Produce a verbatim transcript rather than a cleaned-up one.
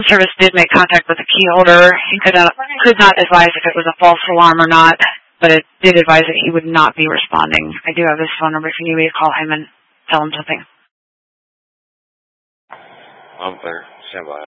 service did make contact with the key holder. He could not, could not advise if it was a false alarm or not, but it did advise that he would not be responding. I do have his phone number if you need me to call him and tell him something. I'm clear. Stand by.